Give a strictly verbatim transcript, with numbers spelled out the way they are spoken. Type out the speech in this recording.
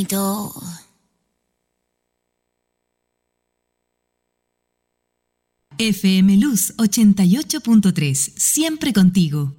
F M Luz ochenta y ocho punto tres, siempre contigo.